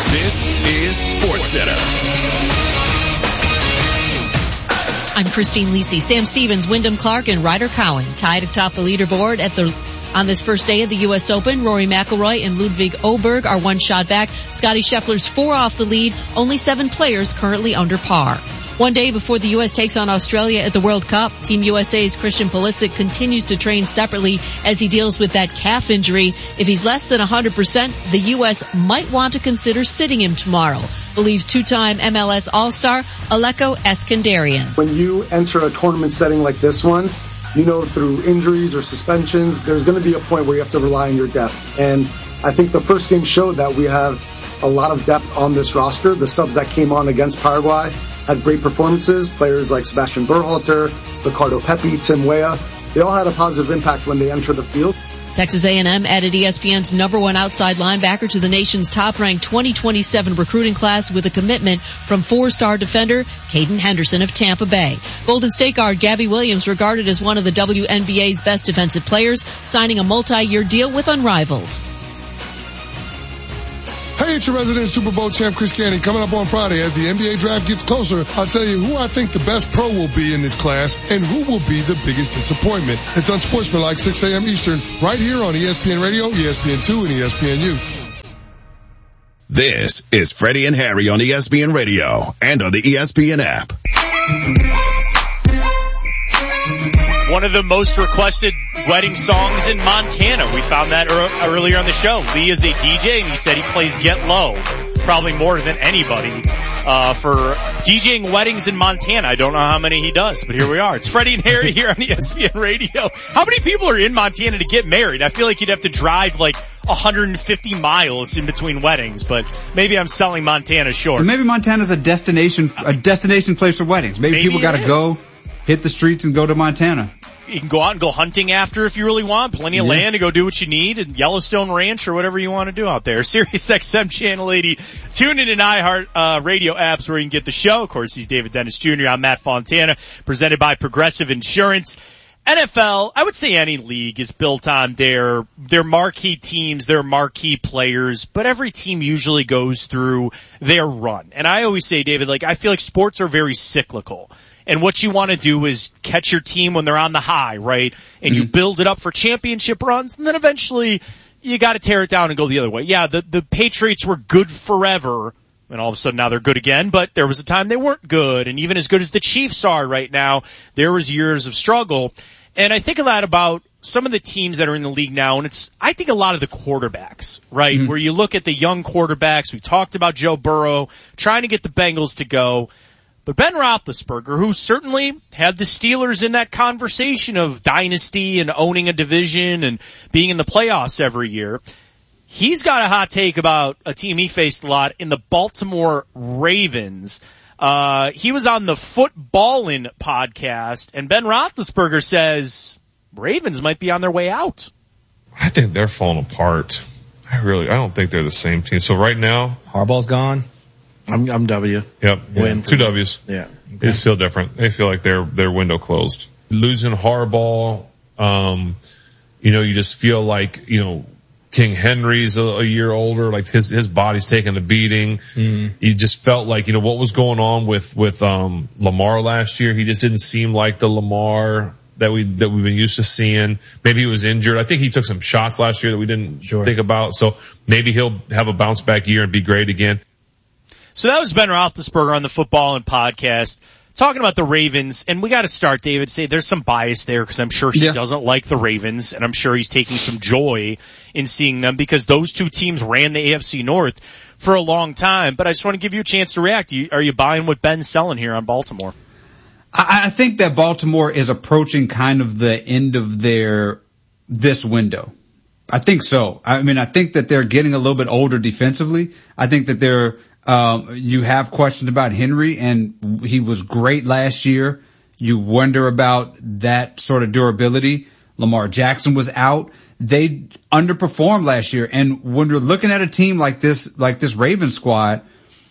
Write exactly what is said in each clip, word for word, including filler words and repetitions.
This is SportsCenter. I'm Christine Lisi. Sam Stevens, Wyndham Clark, and Ryder Cowan tied atop the leaderboard at the on this first day of the U S Open. Rory McIlroy and Ludwig Åberg are one shot back. Scottie Scheffler's four off the lead. Only seven players currently under par. One day before the U S takes on Australia at the World Cup, Team U S A's Christian Pulisic continues to train separately as he deals with that calf injury. If he's less than one hundred percent, the U S might want to consider sitting him tomorrow, believes two-time M L S All-Star Aleko Eskandarian. When you enter a tournament setting like this one, you know through injuries or suspensions, there's going to be a point where you have to rely on your depth. And I think the first game showed that we have a lot of depth on this roster. The subs that came on against Paraguay had great performances. Players like Sebastian Berhalter, Ricardo Pepi, Tim Weah, they all had a positive impact when they entered the field. Texas A and M added E S P N's number one outside linebacker to the nation's top-ranked twenty twenty-seven recruiting class with a commitment from four-star defender Caden Henderson of Tampa Bay. Golden State guard Gabby Williams, regarded as one of the W N B A's best defensive players, signing a multi-year deal with Unrivaled. Hey, it's your resident Super Bowl champ, Chris Canty. Coming up on Friday as the N B A draft gets closer, I'll tell you who I think the best pro will be in this class and who will be the biggest disappointment. It's Unsportsmanlike, six a.m. Eastern, right here on E S P N Radio, E S P N two, and E S P N U. This is Freddie and Harry on E S P N Radio and on the E S P N app. One of the most requested wedding songs in Montana. We found that er- earlier on the show. Lee is a D J, and he said he plays Get Low probably more than anybody uh for DJing weddings in Montana. I don't know how many he does, but here we are. It's Freddie and Harry here on E S P N Radio. How many people are in Montana to get married? I feel like you'd have to drive like one hundred fifty miles in between weddings, but maybe I'm selling Montana short. And maybe Montana's a destination, a destination place for weddings. Maybe, maybe people got to go hit the streets and go to Montana. You can go out and go hunting after if you really want. Plenty of yeah. land to go do what you need. And Yellowstone Ranch or whatever you want to do out there. Sirius X M Channel eighty. Tune in to iHeart uh, radio apps where you can get the show. Of course, he's David Dennis Junior I'm Matt Fontana, presented by Progressive Insurance. N F L, I would say any league is built on their their marquee teams, their marquee players, but every team usually goes through their run. And I always say, David, like I feel like sports are very cyclical. And what you want to do is catch your team when they're on the high, right? And mm-hmm. you build it up for championship runs, and then eventually you got to tear it down and go the other way. Yeah, the the Patriots were good forever, and all of a sudden now they're good again, but there was a time they weren't good, and even as good as the Chiefs are right now, there was years of struggle. And I think a lot about some of the teams that are in the league now, and it's, I think a lot of the quarterbacks, right? Mm-hmm. Where you look at the young quarterbacks, we talked about Joe Burrow, trying to get the Bengals to go. But Ben Roethlisberger, who certainly had the Steelers in that conversation of dynasty and owning a division and being in the playoffs every year, he's got a hot take about a team he faced a lot in the Baltimore Ravens. Uh, he was on the Footballin' podcast, and Ben Roethlisberger says Ravens might be on their way out. I think they're falling apart. I really, I don't think they're the same team. So right now, Harbaugh's gone. I'm, I'm W. Yep. Win. Two W's. Yeah. Okay. It's still different. They feel like their, their window closed. Losing Harbaugh, um, you know, you just feel like, you know, King Henry's a, a year older, like his, his body's taking a beating. Mm. You just felt like, you know, what was going on with, with, um, Lamar last year. He just didn't seem like the Lamar that we, that we've been used to seeing. Maybe he was injured. I think he took some shots last year that we didn't sure. think about. So maybe he'll have a bounce back year and be great again. So that was Ben Roethlisberger on the Footballin' podcast talking about the Ravens. And we got to start, David, say there's some bias there because I'm sure he yeah. doesn't like the Ravens, and I'm sure he's taking some joy in seeing them because those two teams ran the A F C North for a long time. But I just want to give you a chance to react. Are you buying what Ben's selling here on Baltimore? I think that Baltimore is approaching kind of the end of their this window. I think so. I mean, I think that they're getting a little bit older defensively. I think that they're Um, you have questions about Henry, and he was great last year. You wonder about that sort of durability. Lamar Jackson was out. They underperformed last year. And when you're looking at a team like this, like this Ravens squad,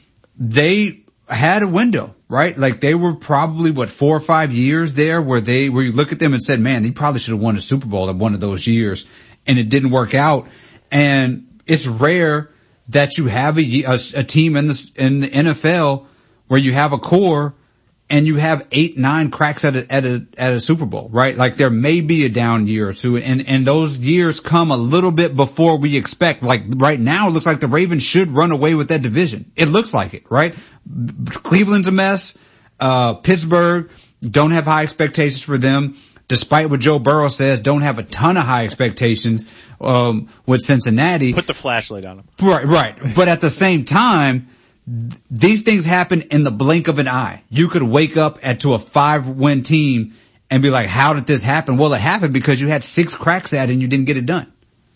they had a window, right? Like they were probably, what, four or five years there where they, where you look at them and said, man, they probably should have won a Super Bowl in one of those years. And it didn't work out. And it's rare that you have a, a, a team in the, in the N F L where you have a core and you have eight, nine cracks at a, at a, at a Super Bowl, right? Like there may be a down year or two, and, and those years come a little bit before we expect. Like right now, it looks like the Ravens should run away with that division. It looks like it, right? Cleveland's a mess. Uh, Pittsburgh, don't have high expectations for them. Despite what Joe Burrow says, don't have a ton of high expectations, um, with Cincinnati. Put the flashlight on them. Right, right. But at the same time, th- these things happen in the blink of an eye. You could wake up at to a five win team and be like, how did this happen? Well, it happened because you had six cracks at it and you didn't get it done.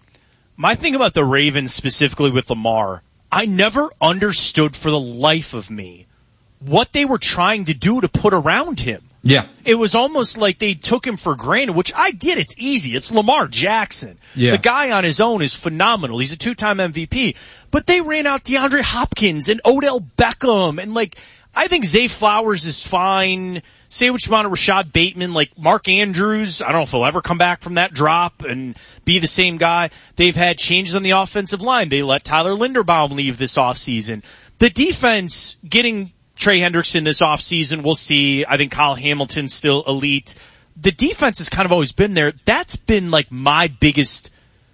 My thing about the Ravens specifically with Lamar, I never understood for the life of me what they were trying to do to put around him. Yeah. It was almost like they took him for granted, which I get. It's easy. It's Lamar Jackson. Yeah. The guy on his own is phenomenal. He's a two-time M V P. But they ran out DeAndre Hopkins and Odell Beckham. And like, I think Zay Flowers is fine. Say what you want of Rashad Bateman, like Mark Andrews. I don't know if he'll ever come back from that drop and be the same guy. They've had changes on the offensive line. They let Tyler Linderbaum leave this offseason. The defense getting Trey Hendrickson this offseason, we'll see. I think Kyle Hamilton's still elite. The defense has kind of always been there. That's been like my biggest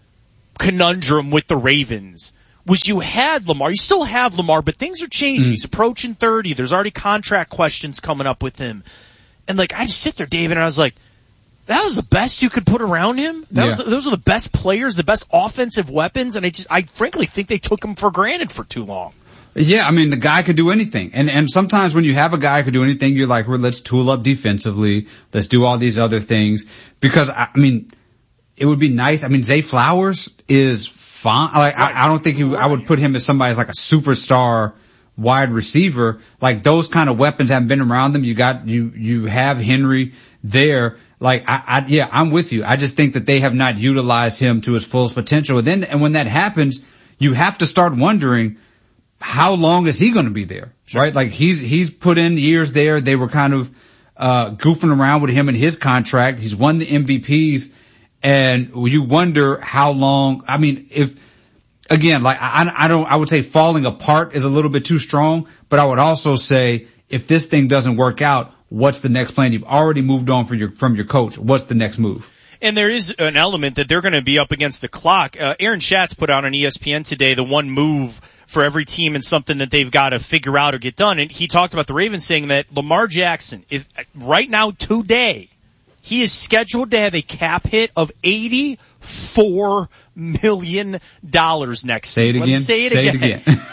conundrum with the Ravens. Was you had Lamar, you still have Lamar, but things are changing. Mm-hmm. He's approaching thirty. There's already contract questions coming up with him. And like, I just sit there, David, and I was like, that was the best you could put around him? That yeah. was the, those are the best players, the best offensive weapons, and I just, I frankly think they took him for granted for too long. Yeah, I mean, the guy could do anything. And, and sometimes when you have a guy who could do anything, you're like, well, let's tool up defensively. Let's do all these other things. Because, I, I mean, it would be nice. I mean, Zay Flowers is fine. Like, right. I, I don't think he, I would put him as somebody as like a superstar wide receiver. Like, those kind of weapons haven't been around them. You got, you, you have Henry there. Like, I, I, yeah, I'm with you. I just think that they have not utilized him to his fullest potential. And then, and when that happens, you have to start wondering, how long is he going to be there? Sure. Right? Like he's, he's put in years there. They were kind of, uh, goofing around with him and his contract. He's won the M V Ps and you wonder how long, I mean, if, again, like I, I don't, I would say falling apart is a little bit too strong, but I would also say if this thing doesn't work out, what's the next plan? You've already moved on from your, from your coach. What's the next move? And there is an element that they're going to be up against the clock. Uh, Aaron Schatz put out on E S P N today the one move for every team and something that they've got to figure out or get done. And he talked about the Ravens saying that Lamar Jackson, if right now today, he is scheduled to have a cap hit of eighty-four million dollars next say season. It again. Say it say again. It again.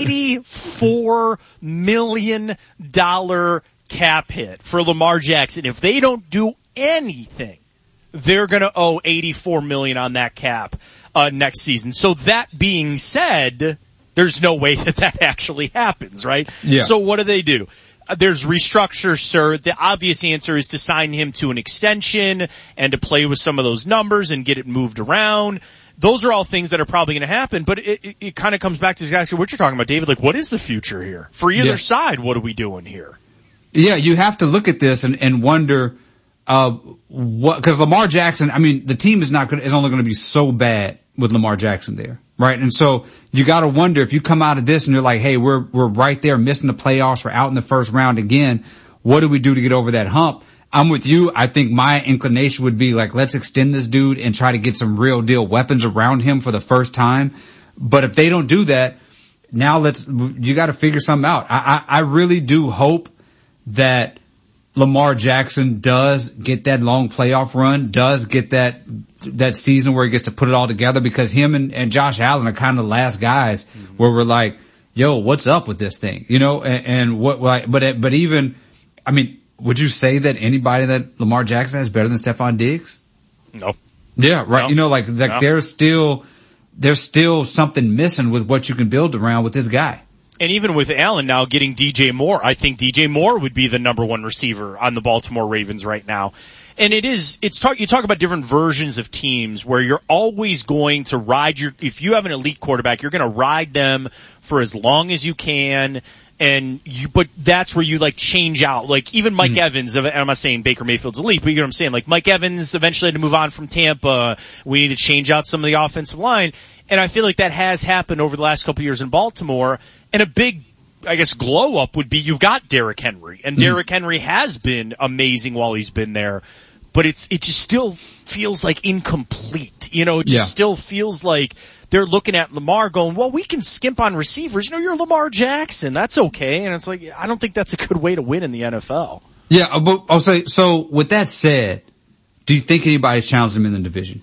eighty-four million dollars cap hit for Lamar Jackson. If they don't do anything, they're going to owe eighty-four million dollars on that cap uh, next season. So that being said, there's no way that that actually happens, right? Yeah. So what do they do? Uh, there's restructure, sir. The obvious answer is to sign him to an extension and to play with some of those numbers and get it moved around. Those are all things that are probably going to happen, but it, it, it kind of comes back to exactly what you're talking about, David. Like, what is the future here? For either yeah. side, what are we doing here? Yeah, you have to look at this and, and wonder, uh, what, because Lamar Jackson, I mean, the team is not going, is only going to be so bad with Lamar Jackson there, right? And so you got to wonder if you come out of this and you're like, hey, we're we're right there, missing the playoffs, we're out in the first round again. What do we do to get over that hump? I'm with you. I think my inclination would be like, let's extend this dude and try to get some real deal weapons around him for the first time. But if they don't do that, now let's, you got to figure something out. I, I, I really do hope that Lamar Jackson does get that long playoff run, does get that, that season where he gets to put it all together, because him and, and Josh Allen are kind of the last guys mm-hmm. where we're like, yo, what's up with this thing? You know, and, and what, like, but, but even, I mean, would you say that anybody that Lamar Jackson has better than Stephon Diggs? No. Yeah, right. No. You know, like, like no. there's still, there's still something missing with what you can build around with this guy. And even with Allen now getting D J Moore, I think D J Moore would be the number one receiver on the Baltimore Ravens right now. And it is, it's talk, you talk about different versions of teams where you're always going to ride your, if you have an elite quarterback, you're going to ride them for as long as you can. And you, but that's where you like change out. Like even Mike mm. Evans, I'm not saying Baker Mayfield's elite, but you know what I'm saying? Like Mike Evans eventually had to move on from Tampa. We need to change out some of the offensive line. And I feel like that has happened over the last couple of years in Baltimore. And a big, I guess, glow up would be you've got Derrick Henry. And mm. Derrick Henry has been amazing while he's been there. But it's, it just still feels like incomplete. You know, it just yeah. still feels like they're looking at Lamar going, well, we can skimp on receivers. You know, you're Lamar Jackson. That's okay. And it's like, I don't think that's a good way to win in the N F L. Yeah, but I'll say, so with that said, do you think anybody's challenged them in the division?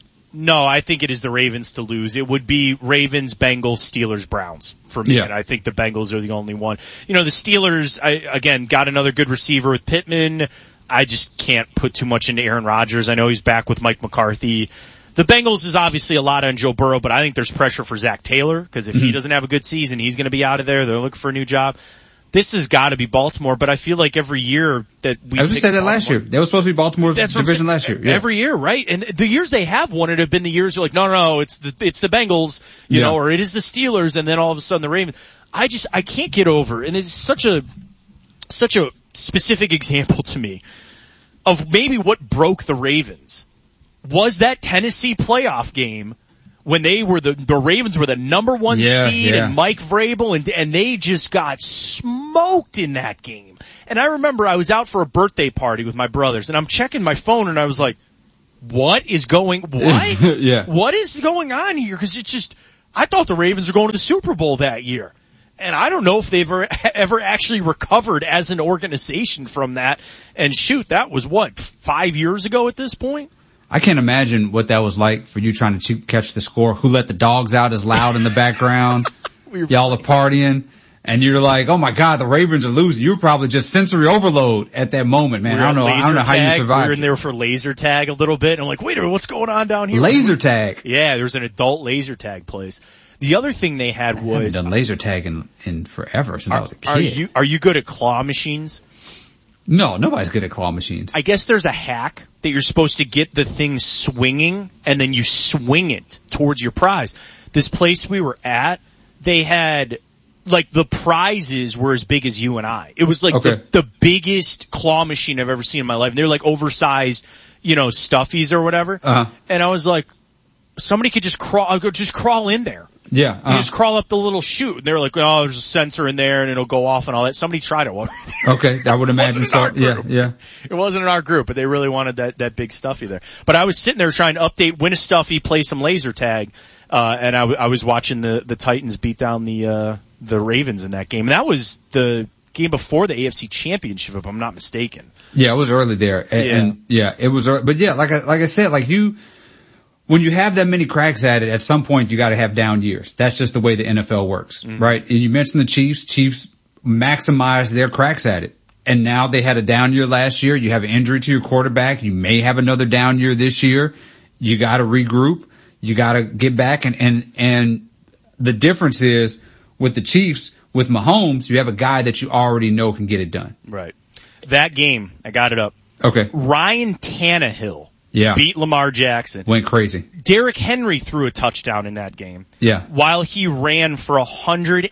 No, I think it is the Ravens to lose. It would be Ravens, Bengals, Steelers, Browns for me. Yeah. And I think the Bengals are the only one. You know, the Steelers, I, again, got another good receiver with Pittman. I just can't put too much into Aaron Rodgers. I know he's back with Mike McCarthy. The Bengals is obviously a lot on Joe Burrow, but I think there's pressure for Zach Taylor because if mm-hmm. he doesn't have a good season, he's going to be out of there. They're looking for a new job. This has got to be Baltimore, but I feel like every year that we I was just saying that last year. That was supposed to be Baltimore's division last year. Yeah. Every year, right? And the years they have won it have been the years you're like, no, no, no, it's the, it's the Bengals, you yeah. know, or it is the Steelers, and then all of a sudden the Ravens. I just, I can't get over, and it's such a, such a specific example to me of maybe what broke the Ravens was that Tennessee playoff game when they were the, the Ravens were the number one yeah, seed yeah. and Mike Vrabel and, and they just got smoked in that game. And I remember I was out for a birthday party with my brothers and I'm checking my phone and I was like, what is going, what? yeah. What is going on here? Cause it's just, I thought the Ravens were going to the Super Bowl that year. And I don't know if they've ever, ever actually recovered as an organization from that. And shoot, that was what, five years ago at this point? I can't imagine what that was like for you trying to catch the score. Who let the dogs out as loud in the background? Y'all are partying. And you're like, oh my God, the Ravens are losing. You were probably just sensory overload at that moment, man. We I don't know. I don't know how tag. you survived. We were in there for laser tag a little bit. And I'm like, wait a minute, what's going on down here? Laser tag? Yeah, there was an adult laser tag place. The other thing they had was... I haven't done laser tag in, in forever since are, I was a kid. Are you, are you good at claw machines? No, nobody's good at claw machines. I guess there's a hack that you're supposed to get the thing swinging and then you swing it towards your prize. This place we were at, they had... like the prizes were as big as you and I. It was like okay. the, the biggest claw machine I've ever seen in my life. And they're like oversized, you know, stuffies or whatever. Uh-huh. And I was like, somebody could just crawl, just crawl in there. Yeah. Uh-huh. You just crawl up the little chute. And they were like, oh, there's a sensor in there and it'll go off and all that. Somebody tried it. Well, okay. I would imagine so. Yeah. Yeah. It wasn't in our group, but they really wanted that, that big stuffy there. But I was sitting there trying to update, win a stuffy, play some laser tag. Uh, and I, w- I was watching the, the Titans beat down the, uh, the Ravens in that game. And that was the game before the A F C Championship, if I'm not mistaken. Yeah, it was early there. And yeah, and, yeah it was early. But yeah, like I, like I said, like you, when you have that many cracks at it, at some point you gotta have down years. That's just the way the N F L works, mm-hmm. right? And you mentioned the Chiefs. Chiefs maximized their cracks at it. And now they had a down year last year. You have an injury to your quarterback. You may have another down year this year. You gotta regroup. You gotta get back and, and, and the difference is with the Chiefs, with Mahomes, you have a guy that you already know can get it done. Right. That game, I got it up. Okay. Ryan Tannehill yeah. beat Lamar Jackson. Went crazy. Derrick Henry threw a touchdown in that game. Yeah. While he ran for one hundred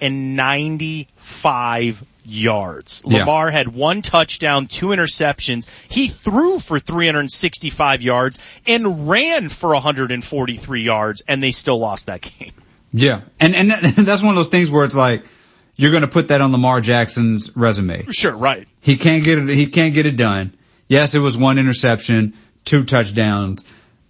ninety-five yards. Yeah. Lamar had one touchdown, two interceptions. He threw for three hundred sixty-five yards and ran for one hundred forty-three yards, and they still lost that game. Yeah. And, and that's one of those things where it's like, you're going to put that on Lamar Jackson's resume. Sure, right. He can't get it, he can't get it done. Yes, it was one interception, two touchdowns.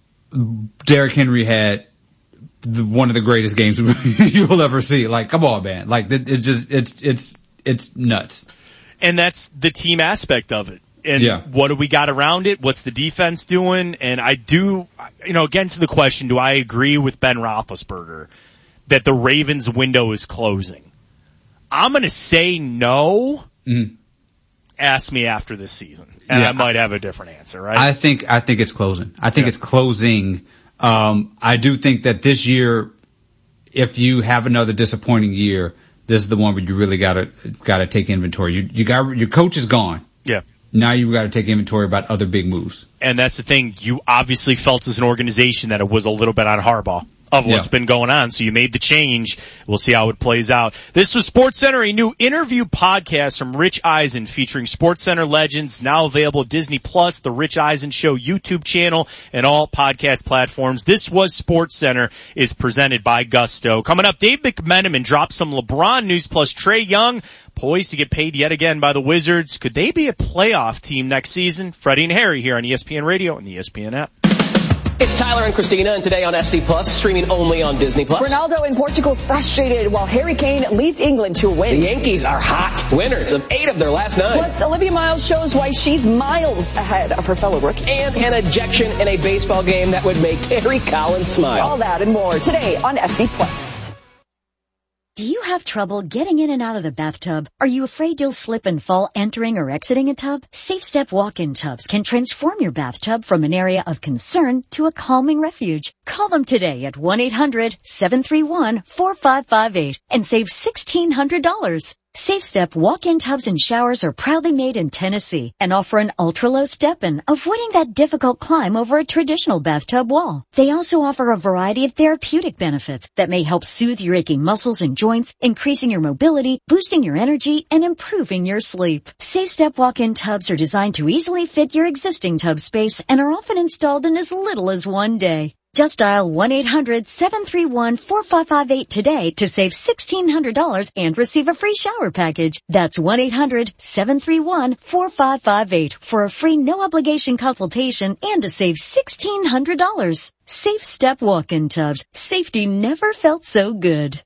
Derrick Henry had the, one of the greatest games you'll ever see. Like, come on, man. Like, it, it's just, it's, it's, it's nuts. And that's the team aspect of it. And yeah. what do we got around it? What's the defense doing? And I do, you know, again to the question, do I agree with Ben Roethlisberger that the Ravens window is closing? I'm going to say no. Mm. Ask me after this season, and yeah, I might have a different answer, right? I think I think it's closing. I think yeah. it's closing. Um, I do think that this year, if you have another disappointing year, this is the one where you really gotta gotta take inventory. You you got your coach is gone. Yeah. Now you've got to take inventory about other big moves. And that's the thing. You obviously felt as an organization that it was a little bit on Harbaugh of what's yeah. been going on. So you made the change. We'll see how it plays out. This was SportsCenter, a new interview podcast from Rich Eisen featuring SportsCenter legends, now available at Disney Plus, the Rich Eisen Show YouTube channel, and all podcast platforms. This was SportsCenter is presented by Gusto. Coming up, Dave McMenamin drops some LeBron news plus Trae Young poised to get paid yet again by the Wizards. Could they be a playoff team next season? Freddie and Harry here on E S P N Radio and the E S P N app. It's Tyler and Christina, and today on F C Plus, streaming only on Disney Plus. Ronaldo in Portugal frustrated while Harry Kane leads England to a win. The Yankees are hot, winners of eight of their last nine. Plus, Olivia Miles shows why she's miles ahead of her fellow rookies. And an ejection in a baseball game that would make Terry Collins smile. All that and more today on F C Plus. Do you have trouble getting in and out of the bathtub? Are you afraid you'll slip and fall entering or exiting a tub? Safe Step walk-in tubs can transform your bathtub from an area of concern to a calming refuge. Call them today at one eight hundred seven three one four five five eight and save sixteen hundred dollars. Safe Step walk-in tubs and showers are proudly made in Tennessee and offer an ultra-low step-in, avoiding that difficult climb over a traditional bathtub wall. They also offer a variety of therapeutic benefits that may help soothe your aching muscles and joints, increasing your mobility, boosting your energy, and improving your sleep. Safe Step walk-in tubs are designed to easily fit your existing tub space and are often installed in as little as one day. Just dial one eight hundred seven three one four five five eight today to save sixteen hundred dollars and receive a free shower package. That's one eight hundred seven three one four five five eight for a free no-obligation consultation and to save sixteen hundred dollars. Safe Step walk-in tubs. Safety never felt so good.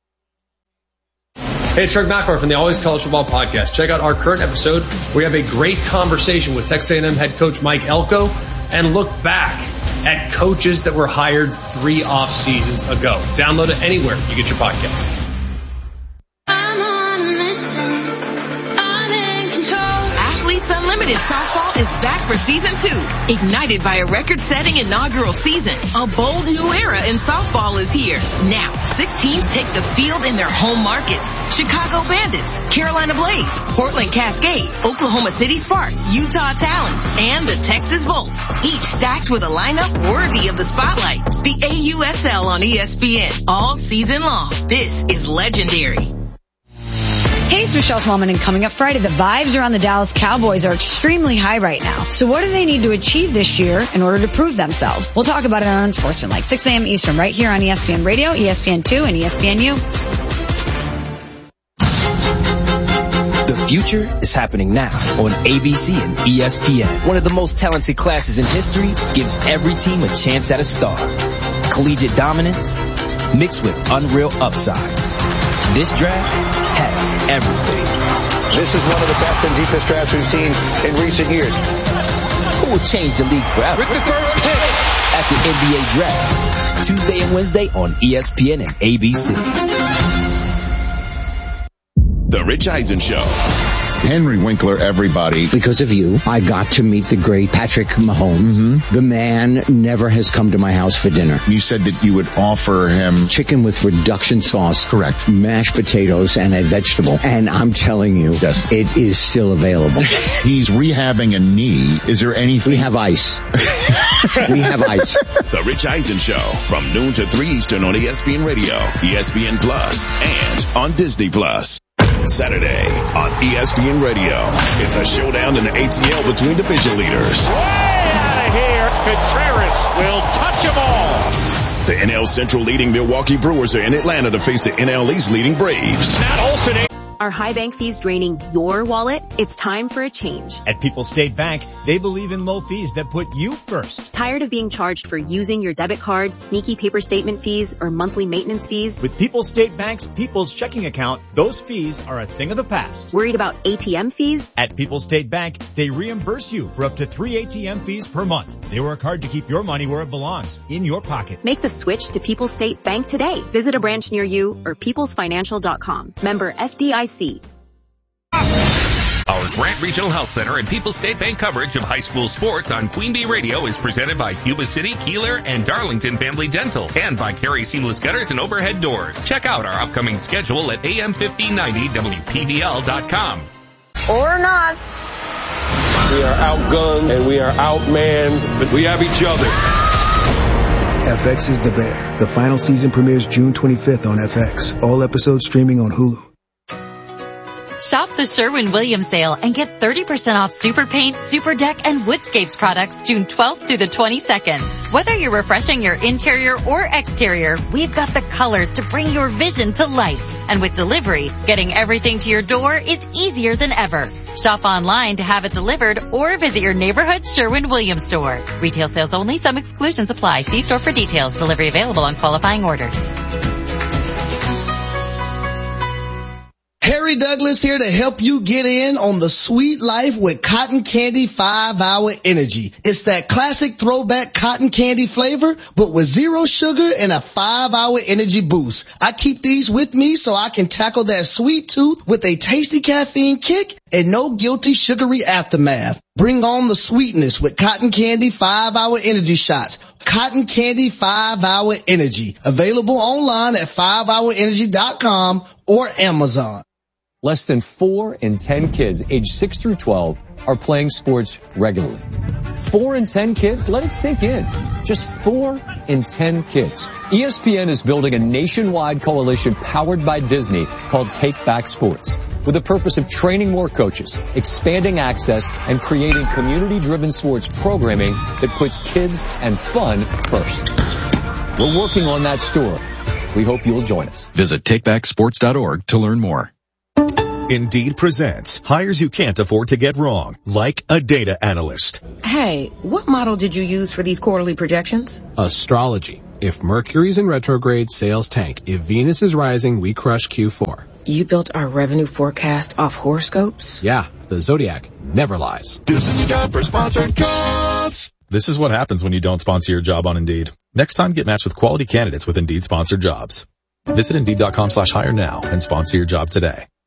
Hey, it's Greg McElroy from the Always College Football Podcast. Check out our current episode. We have a great conversation with Texas A and M head coach Mike Elko and look back at coaches that were hired three off seasons ago. Download it anywhere you get your podcasts. I'm on a mission. I'm in control. Athletes Unlimited Softball is back for season two. Ignited by a record-setting inaugural season, a bold new era in softball is here. Now, six teams take the field in their home markets. Chicago Bandits, Carolina Blaze, Portland Cascade, Oklahoma City Sparks, Utah Talons, and the Texas Volts. Each stacked with a lineup worthy of the spotlight. The A U S L on E S P N all season long. This is legendary. Hey, it's Michelle Smallman, and coming up Friday, the vibes around the Dallas Cowboys are extremely high right now. So what do they need to achieve this year in order to prove themselves? We'll talk about it on Unsportsmanlike, six a.m. Eastern, right here on E S P N Radio, E S P N two, and E S P N U. The future is happening now on A B C and E S P N. One of the most talented classes in history gives every team a chance at a star. Collegiate dominance mixed with unreal upside. This draft has everything. This is one of the best and deepest drafts we've seen in recent years. Who will change the league forever? With the first pick at the N B A Draft, Tuesday and Wednesday on E S P N and A B C. The Rich Eisen Show. Henry Winkler, everybody. Because of you, I got to meet the great Patrick Mahomes. Mm-hmm. The man never has come to my house for dinner. You said that you would offer him chicken with reduction sauce. Correct. Mashed potatoes and a vegetable. And I'm telling you, yes, it is still available. He's rehabbing a knee. Is there anything? We have ice. We have ice. The Rich Eisen Show from noon to three Eastern on E S P N Radio, E S P N Plus, and on Disney Plus. Saturday on E S P N Radio. It's a showdown in the A T L between division leaders. Way out of here. Contreras will touch them all. The N L Central leading Milwaukee Brewers are in Atlanta to face the N L East leading Braves. Matt Olson. Are high bank fees draining your wallet? It's time for a change. At People's State Bank, they believe in low fees that put you first. Tired of being charged for using your debit card, sneaky paper statement fees, or monthly maintenance fees? With People's State Bank's People's Checking Account, those fees are a thing of the past. Worried about A T M fees? At People's State Bank, they reimburse you for up to three A T M fees per month. They work hard to keep your money where it belongs, in your pocket. Make the switch to People's State Bank today. Visit a branch near you or peoples financial dot com. Member F D I C. Our Grant Regional Health Center and People's State Bank coverage of high school sports on Queen Bee Radio is presented by Yuba City, Keeler, and Darlington Family Dental, and by Carey Seamless Gutters and Overhead Doors. Check out our upcoming schedule at A M fifteen ninety W P D L dot com. Or not. We are outgunned and we are outmanned, but we have each other. F X is The Bear. The final season premieres June twenty-fifth on F X. All episodes streaming on Hulu. Shop the Sherwin-Williams sale and get thirty percent off Super Paint, Super Deck, and Woodscapes products June twelfth through the twenty-second. Whether you're refreshing your interior or exterior, we've got the colors to bring your vision to life. And with delivery, getting everything to your door is easier than ever. Shop online to have it delivered or visit your neighborhood Sherwin-Williams store. Retail sales only. Some exclusions apply. See store for details. Delivery available on qualifying orders. Harry Douglas here to help you get in on the sweet life with Cotton Candy five hour Energy. It's that classic throwback cotton candy flavor, but with zero sugar and a five hour energy boost. I keep these with me so I can tackle that sweet tooth with a tasty caffeine kick and no guilty sugary aftermath. Bring on the sweetness with Cotton Candy five hour Energy shots. Cotton Candy five hour Energy. Available online at five hour energy dot com or Amazon. Less than four in ten kids aged six through twelve are playing sports regularly. Four in ten kids? Let it sink in. Just four in ten kids. E S P N is building a nationwide coalition powered by Disney called Take Back Sports, with the purpose of training more coaches, expanding access, and creating community-driven sports programming that puts kids and fun first. We're working on that story. We hope you'll join us. Visit take back sports dot org to learn more. Indeed presents hires you can't afford to get wrong, like a data analyst. Hey, what model did you use for these quarterly projections? Astrology. If Mercury's in retrograde, sales tank. If Venus is rising, we crush Q four. You built our revenue forecast off horoscopes? Yeah, the Zodiac never lies. This is your job for sponsored jobs. This is what happens when you don't sponsor your job on Indeed. Next time, get matched with quality candidates with Indeed sponsored jobs. Visit Indeed dot com slash hire now and sponsor your job today.